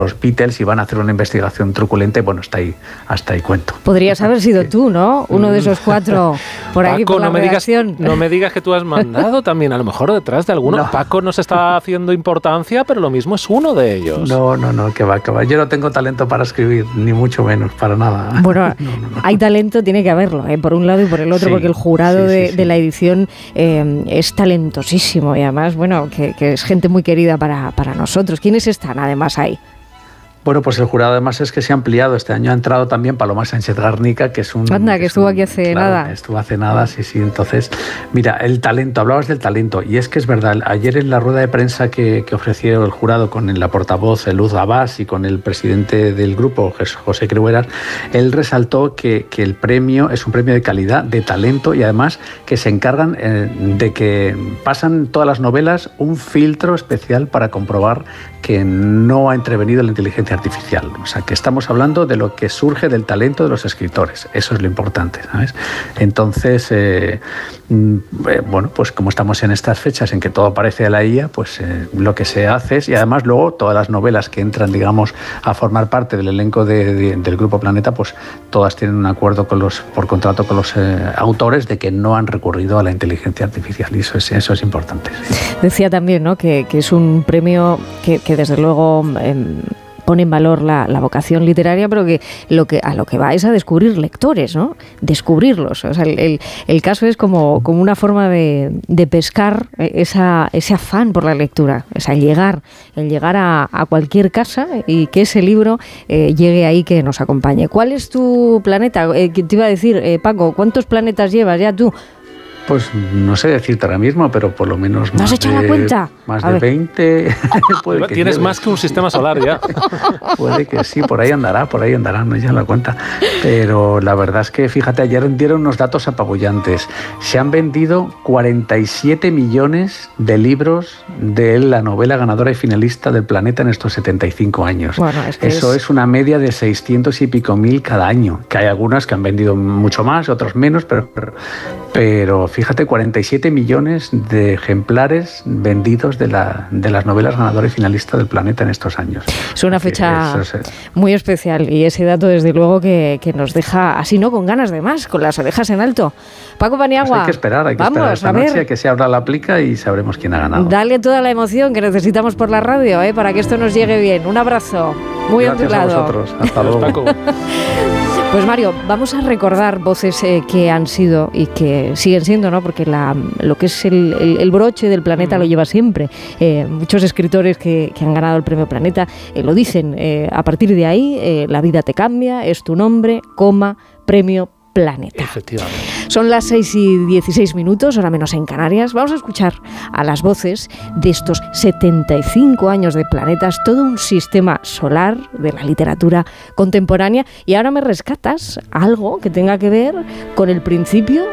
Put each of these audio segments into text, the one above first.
Beatles y van a hacer una investigación truculenta y bueno, hasta ahí cuento. Podrías haber sido tú, ¿no? Uno de esos 4 por aquí, Paco, por la redacción. No me digas que tú has mandado también, a lo mejor detrás de alguno. No. Paco no se está haciendo importancia, pero lo mismo es uno de ellos. No, que va. Yo no tengo talento para escribir, ni mucho menos, para nada. Bueno, hay talento, tiene que haberlo, por un lado y por el otro, porque el jurado de la edición es talentosísimo y además, bueno, que es gente muy querida para nosotros. ¿Quiénes están además ahí? Bueno, pues el jurado además es que se ha ampliado. Este año ha entrado también Paloma Sánchez Garnica, que es un... Anda, que estuvo aquí hace nada. Estuvo hace nada, sí. Entonces, mira, el talento, hablabas del talento, y es que es verdad, ayer en la rueda de prensa que ofreció el jurado con la portavoz Luz Gabás y con el presidente del grupo, José Crueras, él resaltó que el premio es un premio de calidad, de talento, y además que se encargan de que pasan todas las novelas un filtro especial para comprobar que no ha intervenido la inteligencia artificial. O sea, que estamos hablando de lo que surge del talento de los escritores. Eso es lo importante, ¿sabes? Entonces, bueno, pues como estamos en estas fechas en que todo parece a la IA, pues lo que se hace es, y además luego todas las novelas que entran, digamos, a formar parte del elenco del Grupo Planeta, pues todas tienen un acuerdo por contrato con los autores de que no han recurrido a la inteligencia artificial, y eso es importante. Sí. Decía también, ¿no?, que es un premio que desde luego pone en valor la vocación literaria, pero que a lo que va es a descubrir lectores, ¿no? Descubrirlos. O sea, el caso es como una forma de pescar ese afán por la lectura, o sea, el llegar a cualquier casa y que ese libro llegue ahí, que nos acompañe. ¿Cuál es tu planeta? Te iba a decir, Paco, ¿cuántos planetas llevas ya tú? Pues no sé decirte ahora mismo, pero por lo menos ¿no has hecho la cuenta? Más de 20. Puede que tienes más que un sistema solar ya. Puede que sí, por ahí andará, no he hecho la cuenta. Pero la verdad es que, fíjate, ayer dieron unos datos apabullantes. Se han vendido 47 millones de libros de la novela ganadora y finalista del Planeta en estos 75 años. Bueno, Eso es una media de 600 y pico mil cada año, que hay algunas que han vendido mucho más, otros menos, pero fíjate, 47 millones de ejemplares vendidos de las novelas ganadoras y finalistas del Planeta en estos años. Es una fecha muy especial, y ese dato desde luego que nos deja así, ¿no?, con ganas de más, con las orejas en alto. Paco Paniagua, pues hay que esperar esta noche a que se abra la plica y sabremos quién ha ganado. Dale toda la emoción que necesitamos por la radio, para que esto nos llegue bien. Un abrazo muy a tu lado. Gracias a vosotros. Hasta luego. Paco. Pues Mario, vamos a recordar voces que han sido y que siguen siendo, ¿no? Porque lo que es el broche del Planeta lo lleva siempre. Muchos escritores que han ganado el premio Planeta lo dicen. A partir de ahí, la vida te cambia, es tu nombre, premio Planeta. Efectivamente. Son las 6:16, hora menos en Canarias. Vamos a escuchar a las voces de estos 75 años de Planetas, todo un sistema solar de la literatura contemporánea. Y ahora me rescatas algo que tenga que ver con el principio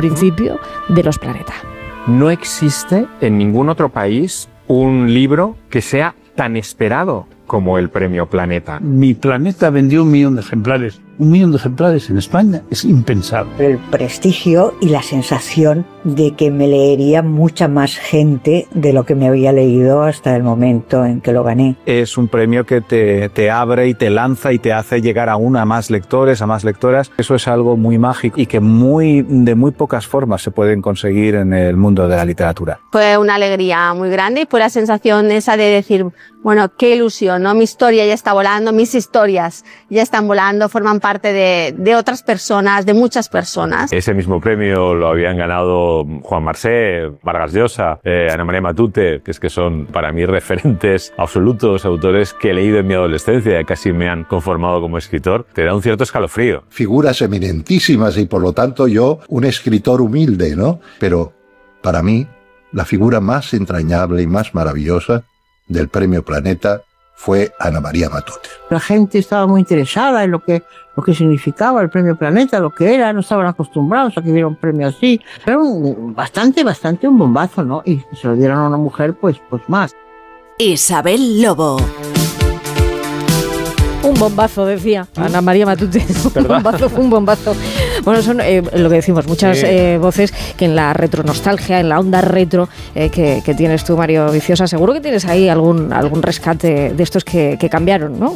de los planetas. No existe en ningún otro país un libro que sea tan esperado como el premio Planeta. Mi Planeta vendió 1 millón de ejemplares. 1 millón de ejemplares en España es impensable. El prestigio y la sensación de que me leería mucha más gente de lo que me había leído hasta el momento en que lo gané. Es un premio que te abre y te lanza y te hace llegar aún a más lectores, a más lectoras. Eso es algo muy mágico y que de muy pocas formas se pueden conseguir en el mundo de la literatura. Fue una alegría muy grande y fue la sensación esa de decir, bueno, qué ilusión, ¿no? Mi historia ya está volando, mis historias ya están volando, forman parte de otras personas, de muchas personas. Ese mismo premio lo habían ganado Juan Marsé, Vargas Llosa, Ana María Matute, que son para mí referentes absolutos, autores que he leído en mi adolescencia y casi me han conformado como escritor. Te da un cierto escalofrío. Figuras eminentísimas y por lo tanto yo un escritor humilde, ¿no? Pero para mí la figura más entrañable y más maravillosa del premio Planeta fue Ana María Matute. La gente estaba muy interesada en lo que significaba el premio Planeta, lo que era, no estaban acostumbrados a que hubiera un premio así. Era bastante un bombazo, ¿no? Y se lo dieron a una mujer, pues más. Isabel Lobo. un bombazo, decía Ana María Matute. Fue un bombazo. Bueno, son lo que decimos, muchas voces que en la retronostalgia, en la onda retro que tienes tú, Mario Viciosa, seguro que tienes ahí algún rescate de estos que cambiaron, ¿no?